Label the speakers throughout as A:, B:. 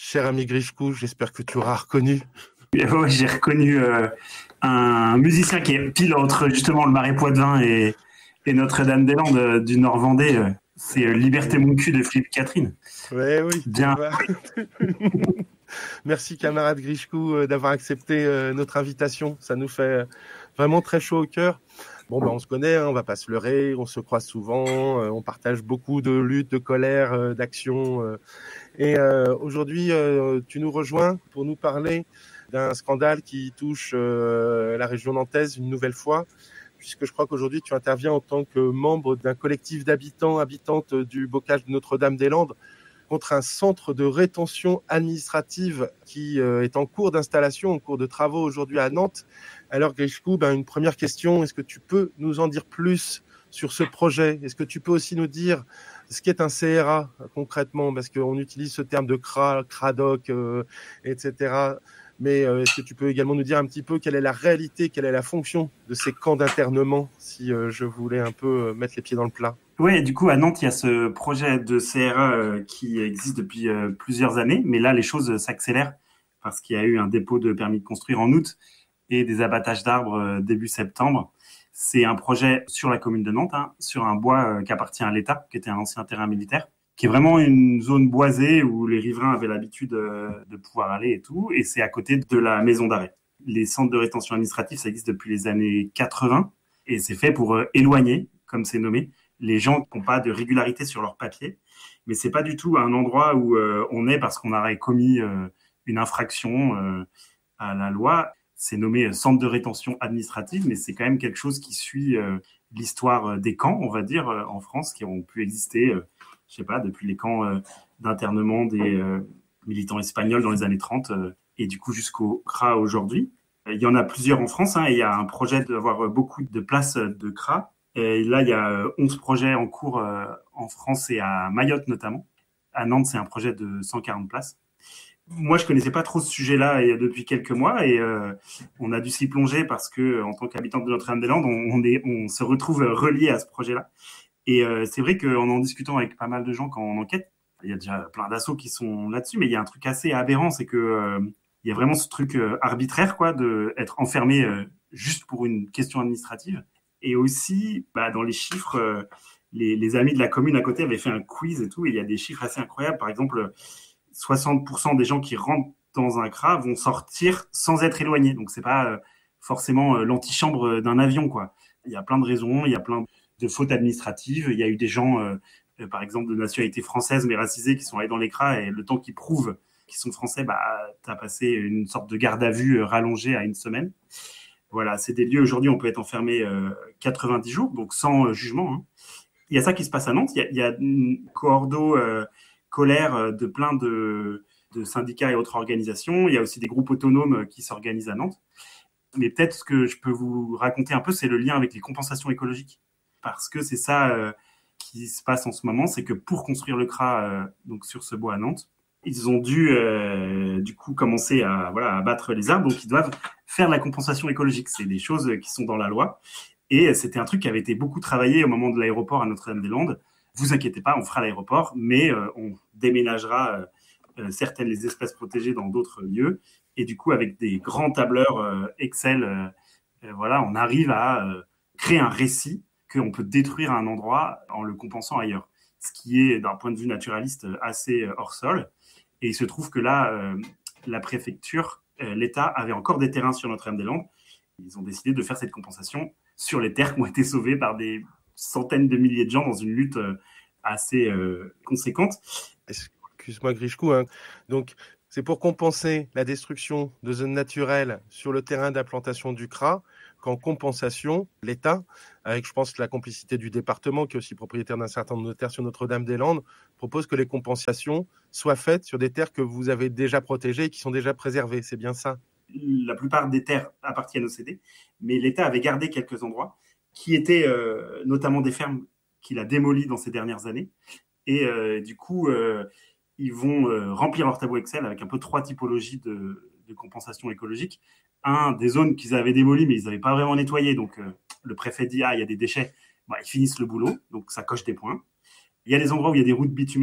A: Cher ami Grichkou, j'espère que tu auras reconnu.
B: Ouais, j'ai reconnu un musicien qui est pile entre justement le Marais Poitevin et Notre-Dame-des-Landes du Nord-Vendée. C'est Liberté mon cul de Philippe Catherine.
A: Ouais, oui.
B: Bien.
A: Merci camarade Grichkou d'avoir accepté notre invitation. Ça nous fait vraiment très chaud au cœur. Bon, on se connaît, hein, on va pas se leurrer, on se croise souvent, on partage beaucoup de luttes, de colère, d'actions. Et aujourd'hui, tu nous rejoins pour nous parler d'un scandale qui touche la région nantaise une nouvelle fois, puisque je crois qu'aujourd'hui tu interviens en tant que membre d'un collectif habitantes du bocage de Notre-Dame-des-Landes contre un centre de rétention administrative qui est en cours d'installation, en cours de travaux aujourd'hui à Nantes. Alors Grichkou, une première question, est-ce que tu peux nous en dire plus sur ce projet? Est-ce que tu peux aussi nous dire ce qu'est un CRA concrètement? Parce qu'on utilise ce terme de CRADOC, etc. Mais est-ce que tu peux également nous dire un petit peu quelle est la réalité, quelle est la fonction de ces camps d'internement, si je voulais un peu mettre les pieds dans le plat?
B: Oui, du coup, à Nantes, il y a ce projet de CRA qui existe depuis plusieurs années, mais là, les choses s'accélèrent parce qu'il y a eu un dépôt de permis de construire en août et des abattages d'arbres début septembre. C'est un projet sur la commune de Nantes, sur un bois qui appartient à l'État, qui était un ancien terrain militaire, qui est vraiment une zone boisée où les riverains avaient l'habitude de pouvoir aller et tout, et c'est à côté de la maison d'arrêt. Les centres de rétention administrative, ça existe depuis les années 80, et c'est fait pour éloigner, comme c'est nommé, les gens qui n'ont pas de régularité sur leur papier. Mais c'est pas du tout un endroit où on est parce qu'on aurait commis une infraction à la loi. C'est nommé centre de rétention administrative, mais c'est quand même quelque chose qui suit l'histoire des camps, on va dire, en France, qui ont pu exister, je sais pas, depuis les camps d'internement des militants espagnols dans les années 30 et du coup jusqu'au CRA aujourd'hui. Il y en a plusieurs en France, et il y a un projet d'avoir beaucoup de places de CRA. Et là, il y a 11 projets en cours en France et à Mayotte notamment. À Nantes, c'est un projet de 140 places. Moi, je connaissais pas trop ce sujet-là depuis quelques mois et on a dû s'y plonger parce que, en tant qu'habitant de Notre-Dame-des-Landes, on se retrouve relié à ce projet-là. Et c'est vrai qu'en en discutant avec pas mal de gens quand on enquête, il y a déjà plein d'assauts qui sont là-dessus, mais il y a un truc assez aberrant, c'est que il y a vraiment ce truc arbitraire, quoi, de être enfermé juste pour une question administrative. Et aussi, dans les chiffres, les amis de la commune à côté avaient fait un quiz et tout, et il y a des chiffres assez incroyables. Par exemple, 60% des gens qui rentrent dans un CRA vont sortir sans être éloignés. Donc, c'est pas forcément l'antichambre d'un avion, quoi. Il y a plein de raisons, il y a plein de fautes administratives. Il y a eu des gens, par exemple, de nationalité française mais racisés qui sont allés dans les CRA et le temps qu'ils prouvent qu'ils sont français, t'as passé une sorte de garde à vue rallongée à 1 semaine. Voilà, c'est des lieux, aujourd'hui, on peut être enfermé 90 jours, donc sans jugement. Il y a ça qui se passe à Nantes. Il y a une colère de plein de syndicats et autres organisations. Il y a aussi des groupes autonomes qui s'organisent à Nantes. Mais peut-être ce que je peux vous raconter un peu, c'est le lien avec les compensations écologiques. Parce que c'est ça qui se passe en ce moment, c'est que pour construire le CRA donc sur ce bois à Nantes, ils ont dû du coup commencer à abattre les arbres, donc ils doivent faire de la compensation écologique. C'est des choses qui sont dans la loi. Et c'était un truc qui avait été beaucoup travaillé au moment de l'aéroport à Notre-Dame-des-Landes. Vous inquiétez pas, on fera l'aéroport, mais on déménagera certaines des espèces protégées dans d'autres lieux. Et du coup, avec des grands tableurs Excel, on arrive à créer un récit qu'on peut détruire à un endroit en le compensant ailleurs. Ce qui est, d'un point de vue naturaliste, assez hors sol. Et il se trouve que là, la préfecture, l'État avait encore des terrains sur Notre-Dame-des-Landes. Ils ont décidé de faire cette compensation sur les terres qui ont été sauvées par des centaines de milliers de gens dans une lutte assez conséquente.
A: Excuse-moi, Grichkou. Donc, c'est pour compenser la destruction de zones naturelles sur le terrain d'implantation du CRA, qu'en compensation, l'État, avec, je pense, la complicité du département, qui est aussi propriétaire d'un certain nombre de terres sur Notre-Dame-des-Landes, propose que les compensations soient faites sur des terres que vous avez déjà protégées et qui sont déjà préservées. C'est bien ça?
B: La plupart des terres appartiennent au CD, mais l'État avait gardé quelques endroits qui étaient notamment des fermes qu'il a démolies dans ces dernières années. Et du coup, ils vont remplir leur tableau Excel avec un peu 3 typologies de compensation écologique. Des zones qu'ils avaient démolies, mais ils n'avaient pas vraiment nettoyé. Donc, le préfet dit, il y a des déchets. Ils finissent le boulot, donc ça coche des points. Il y a des endroits où il y a des routes bitumées.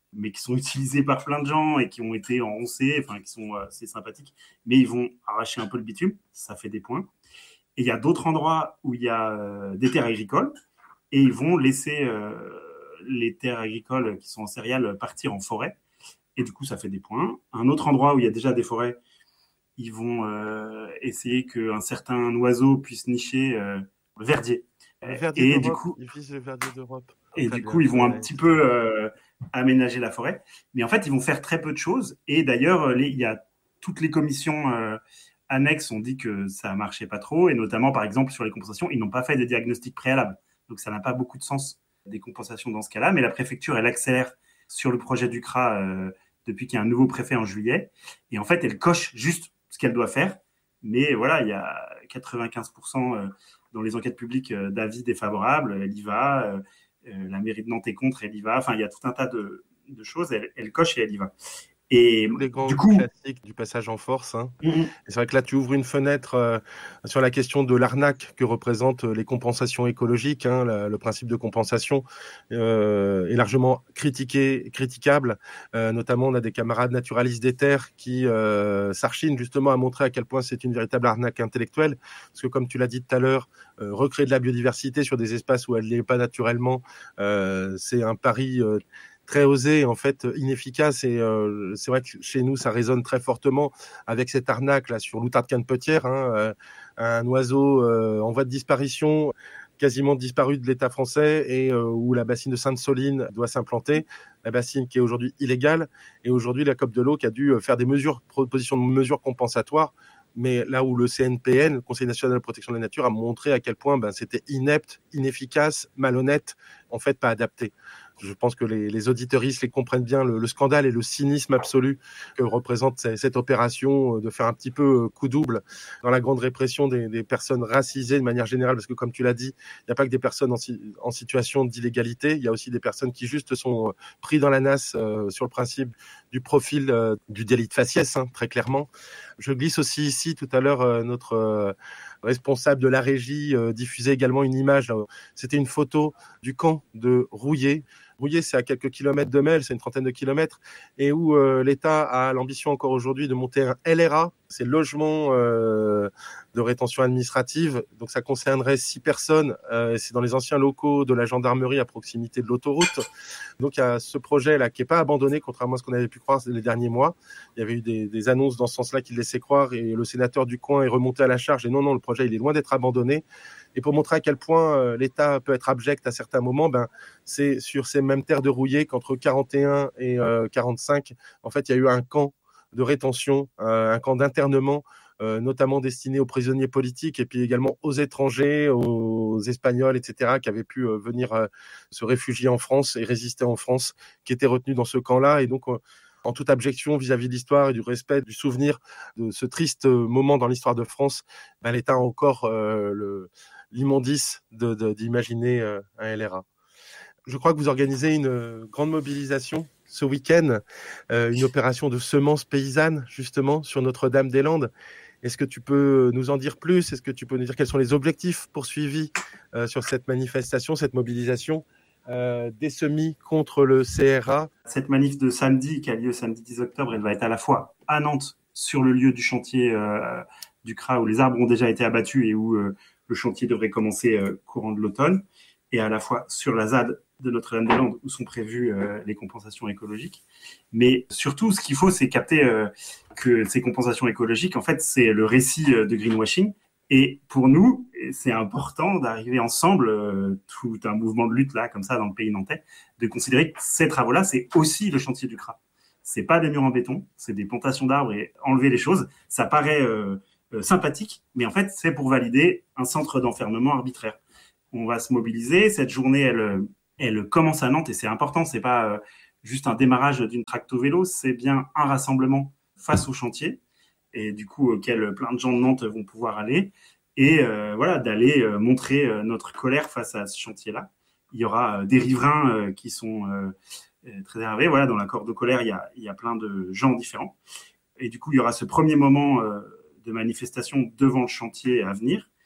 B: mais qui sont utilisés par plein de gens et qui ont été enroncés, enfin qui sont assez sympathiques, mais ils vont arracher un peu le bitume, ça fait des points. Et il y a d'autres endroits où il y a des terres agricoles et ils vont laisser les terres agricoles qui sont en céréales partir en forêt et du coup ça fait des points. Un autre endroit où il y a déjà des forêts, ils vont essayer qu'un certain oiseau puisse nicher le verdier.
A: Le verdier et du coup, ils visent le verdier d'Europe.
B: Et du coup, ils vont un petit peu aménager la forêt. Mais en fait, ils vont faire très peu de choses. Et d'ailleurs, il y a toutes les commissions annexes ont dit que ça marchait pas trop. Et notamment, par exemple, sur les compensations, ils n'ont pas fait de diagnostic préalable. Donc, ça n'a pas beaucoup de sens, des compensations dans ce cas-là. Mais la préfecture, elle accélère sur le projet du CRA depuis qu'il y a un nouveau préfet en juillet. Et en fait, elle coche juste ce qu'elle doit faire. Mais voilà, il y a 95% dans les enquêtes publiques d'avis défavorables. Elle y va. La mairie de Nantes est contre, elle y va. Enfin, il y a tout un tas de choses. Elle coche et elle y va. Et
A: les grands
B: du coup,
A: classiques du passage en force. Hein. C'est vrai que là, tu ouvres une fenêtre sur la question de l'arnaque que représentent les compensations écologiques. Hein. Le principe de compensation est largement critiquable. Notamment, on a des camarades naturalistes des terres qui s'archinent justement à montrer à quel point c'est une véritable arnaque intellectuelle. Parce que comme tu l'as dit tout à l'heure, recréer de la biodiversité sur des espaces où elle n'est pas naturellement, c'est un pari très osé, en fait, inefficace. Et c'est vrai que chez nous, ça résonne très fortement avec cette arnaque là sur l'outarde canepetière, hein, un oiseau en voie de disparition, quasiment disparu de l'État français, et où la bassine de Sainte-Soline doit s'implanter, la bassine qui est aujourd'hui illégale. Et aujourd'hui, la COP de l'eau qui a dû faire des propositions de mesures compensatoires, mais là où le CNPN, le Conseil national de la protection de la nature, a montré à quel point c'était inepte, inefficace, malhonnête, en fait pas adapté. Je pense que les auditeuristes les comprennent bien, le scandale et le cynisme absolu que représente cette opération de faire un petit peu coup double dans la grande répression des personnes racisées de manière générale, parce que comme tu l'as dit, il n'y a pas que des personnes en situation d'illégalité, il y a aussi des personnes qui juste sont pris dans la nasse sur le principe du profil du délit de faciès, hein, très clairement. Je glisse aussi ici tout à l'heure notre responsable de la régie diffusait également une image. C'était une photo du camp de Rouillé. Rouillé, c'est à quelques kilomètres de Melle, c'est une trentaine de kilomètres, et où l'État a l'ambition encore aujourd'hui de monter un LRA, c'est le logement de rétention administrative. Donc ça concernerait 6 personnes, c'est dans les anciens locaux de la gendarmerie à proximité de l'autoroute. Donc il y a ce projet-là qui n'est pas abandonné, contrairement à ce qu'on avait pu croire les derniers mois. Il y avait eu des annonces dans ce sens-là qui le laissaient croire, et le sénateur du coin est remonté à la charge. Et non, le projet, il est loin d'être abandonné. Et pour montrer à quel point l'État peut être abject à certains moments, c'est sur ces mêmes terres de Rouillé qu'entre 41 et 45, en fait, il y a eu un camp de rétention, un camp d'internement, notamment destiné aux prisonniers politiques et puis également aux étrangers, aux Espagnols, etc., qui avaient pu venir se réfugier en France et résister en France, qui étaient retenus dans ce camp-là. Et donc, en toute abjection vis-à-vis de l'histoire et du respect, du souvenir de ce triste moment dans l'histoire de France, l'État a encore l'immondice d'imaginer un LRA. Je crois que vous organisez une grande mobilisation ce week-end, une opération de semences paysannes, justement, sur Notre-Dame-des-Landes. Est-ce que tu peux nous en dire plus ? Est-ce que tu peux nous dire quels sont les objectifs poursuivis sur cette manifestation, cette mobilisation des semis contre le CRA ?
B: Cette manif de samedi, qui a lieu samedi 10 octobre, elle va être à la fois à Nantes, sur le lieu du chantier du CRA, où les arbres ont déjà été abattus et où le chantier devrait commencer courant de l'automne, et à la fois sur la ZAD de Notre-Dame-des-Landes, où sont prévues les compensations écologiques. Mais surtout, ce qu'il faut, c'est capter que ces compensations écologiques, en fait, c'est le récit de greenwashing. Et pour nous, c'est important d'arriver ensemble, tout un mouvement de lutte là, comme ça, dans le pays nantais, de considérer que ces travaux-là, c'est aussi le chantier du CRA. C'est pas des murs en béton, c'est des plantations d'arbres, et enlever les choses, ça paraît sympathique, mais en fait, c'est pour valider un centre d'enfermement arbitraire. On va se mobiliser. Cette journée, elle commence à Nantes, et c'est important. C'est pas juste un démarrage d'une tracto-vélo, c'est bien un rassemblement face au chantier, et du coup auquel plein de gens de Nantes vont pouvoir aller, et d'aller montrer notre colère face à ce chantier-là. Il y aura des riverains qui sont très énervés. Voilà, dans la corde de colère, il y a plein de gens différents, et du coup il y aura ce premier moment de manifestation devant le chantier à venir.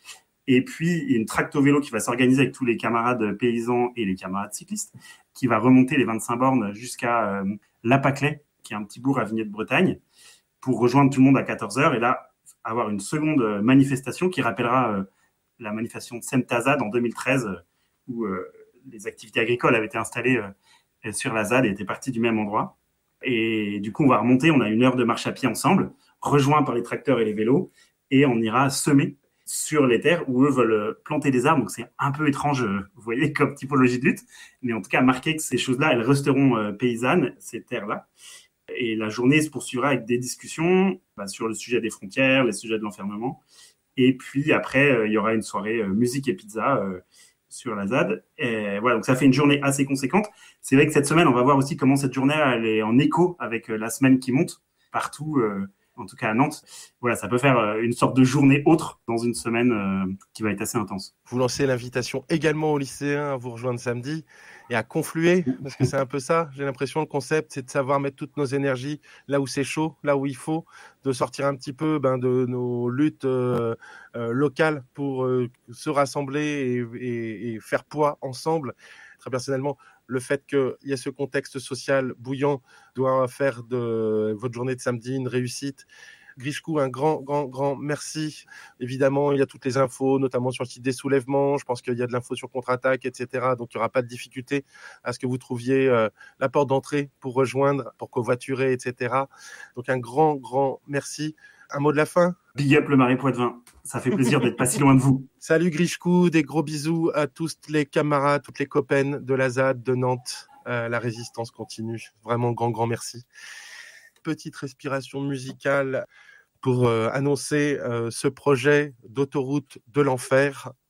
B: Et puis, il y a une tracto-vélo qui va s'organiser avec tous les camarades paysans et les camarades cyclistes, qui va remonter les 25 bornes jusqu'à Lapaclet, qui est un petit bourg à Vigné de Bretagne, pour rejoindre tout le monde à 14h. Et là, avoir une seconde manifestation qui rappellera la manifestation de Semtazad en 2013, où les activités agricoles avaient été installées sur la ZAD et étaient parties du même endroit. Et du coup, on va remonter, on a 1 heure de marche à pied ensemble, rejoints par les tracteurs et les vélos, et on ira semer sur les terres où eux veulent planter des arbres. Donc c'est un peu étrange, vous voyez, comme typologie de lutte, mais en tout cas marquer que ces choses-là, elles resteront paysannes, ces terres-là. Et la journée se poursuivra avec des discussions sur le sujet des frontières, les sujets de l'enfermement. Et puis après, il y aura une soirée musique et pizza sur la ZAD. Et voilà, donc ça fait une journée assez conséquente. C'est vrai que cette semaine, on va voir aussi comment cette journée elle est en écho avec la semaine qui monte partout, en tout cas à Nantes. Voilà, ça peut faire une sorte de journée autre dans une semaine qui va être assez intense.
A: Vous lancez l'invitation également aux lycéens à vous rejoindre samedi et à confluer, parce que c'est un peu ça, j'ai l'impression, le concept, c'est de savoir mettre toutes nos énergies là où c'est chaud, là où il faut, de sortir un petit peu de nos luttes locales pour se rassembler et faire poids ensemble. Très personnellement, le fait qu'il y ait ce contexte social bouillant doit faire de votre journée de samedi une réussite. Grischkou, un grand merci. Évidemment, il y a toutes les infos, notamment sur le site des soulèvements. Je pense qu'il y a de l'info sur contre-attaque, etc. Donc, il n'y aura pas de difficulté à ce que vous trouviez la porte d'entrée pour rejoindre, pour covoiturer, etc. Donc, un grand merci. Un mot de la fin?
B: Big up le Marais Poitevin. Ça fait plaisir d'être pas si loin de vous.
A: Salut Grischkou, des gros bisous à tous les camarades, toutes les copaines de la ZAD, de Nantes. La résistance continue. Vraiment grand merci. Petite respiration musicale pour annoncer ce projet d'autoroute de l'enfer